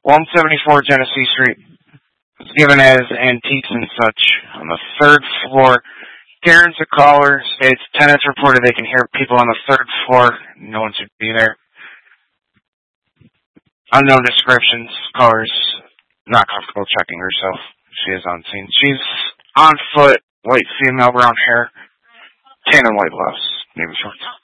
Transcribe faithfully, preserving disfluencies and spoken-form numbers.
one seventy-four Genesee Street. It's given as antiques and such. On the third floor, Karen's a caller, states tenants reported they can hear people on the third floor. No one should be there. Unknown descriptions. Caller's not comfortable checking herself. She is on scene. She's on foot, white female, brown hair, tan and white blouse, maybe shorts.